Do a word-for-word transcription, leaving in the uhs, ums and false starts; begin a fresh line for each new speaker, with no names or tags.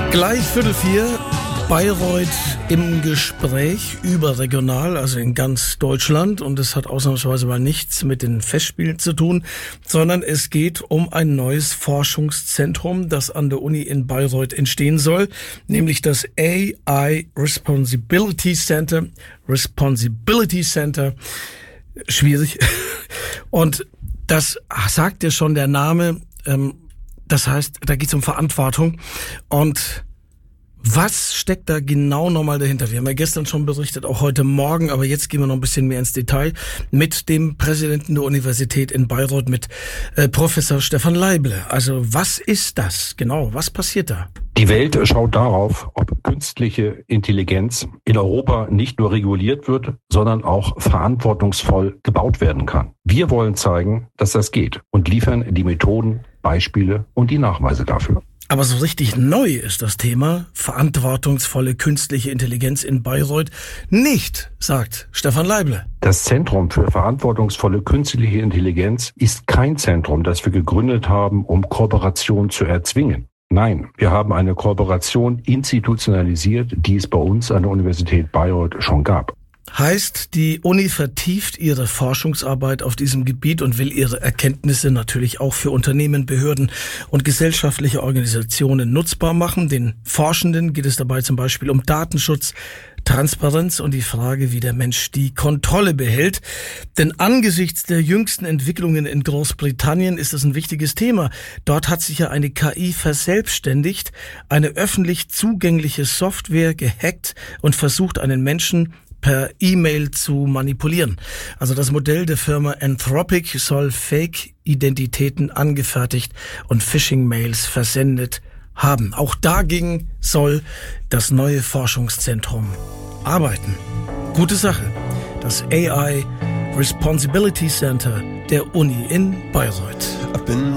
Gleich Viertel vier, Bayreuth im Gespräch, überregional, also in ganz Deutschland. Und es hat ausnahmsweise mal nichts mit den Festspielen zu tun, sondern es geht um ein neues Forschungszentrum, das an der Uni in Bayreuth entstehen soll, nämlich das A I Responsibility Center. Responsibility Center, schwierig. Und das sagt ja schon der Name. Ähm, das heißt, da geht es um Verantwortung. Und was steckt da genau nochmal dahinter? Wir haben ja gestern schon berichtet, auch heute Morgen, aber jetzt gehen wir noch ein bisschen mehr ins Detail mit dem Präsidenten der Universität in Bayreuth, mit äh, Professor Stefan Leible. Also was ist das genau? Was passiert da?
Die Welt schaut darauf, ob künstliche Intelligenz in Europa nicht nur reguliert wird, sondern auch verantwortungsvoll gebaut werden kann. Wir wollen zeigen, dass das geht und liefern die Methoden, Beispiele und die Nachweise dafür.
Aber so richtig neu ist das Thema verantwortungsvolle künstliche Intelligenz in Bayreuth nicht, sagt Stefan Leible.
Das Zentrum für verantwortungsvolle künstliche Intelligenz ist kein Zentrum, das wir gegründet haben, um Kooperation zu erzwingen. Nein, wir haben eine Kooperation institutionalisiert, die es bei uns an der Universität Bayreuth schon gab.
Heißt, die Uni vertieft ihre Forschungsarbeit auf diesem Gebiet und will ihre Erkenntnisse natürlich auch für Unternehmen, Behörden und gesellschaftliche Organisationen nutzbar machen. Den Forschenden geht es dabei zum Beispiel um Datenschutz, Transparenz und die Frage, wie der Mensch die Kontrolle behält. Denn angesichts der jüngsten Entwicklungen in Großbritannien ist das ein wichtiges Thema. Dort hat sich ja eine K I verselbstständigt, eine öffentlich zugängliche Software gehackt und versucht, einen Menschen per E-Mail zu manipulieren. Also das Modell der Firma Anthropic soll Fake-Identitäten angefertigt und Phishing-Mails versendet haben. Auch dagegen soll das neue Forschungszentrum arbeiten. Gute Sache. Das A I Responsibility Center der Uni in Bayreuth.